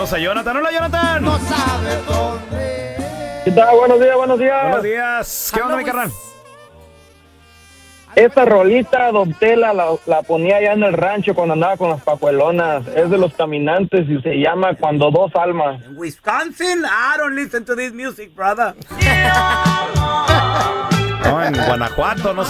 A Jonathan, hola Jonathan. No sabe dónde. ¿Qué tal? Buenos días, buenos días. Buenos días. ¿Qué onda, mi carnal? Esta rolita, Don Tela, la ponía allá en el rancho cuando andaba con las pajuelonas. Es de Los Caminantes y se llama Cuando dos almas. In Wisconsin, I don't listen to this music, brother. No, en Guanajuato, no sé.